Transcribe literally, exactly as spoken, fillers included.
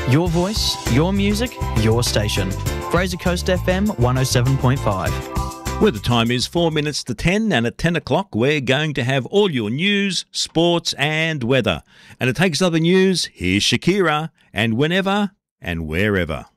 Your voice, your music, your station. Fraser Coast F M one oh seven point five. Where the time is four minutes to ten, and at ten o'clock we're going to have all your news, sports and weather. And to take us other news, here's Shakira, and whenever and wherever.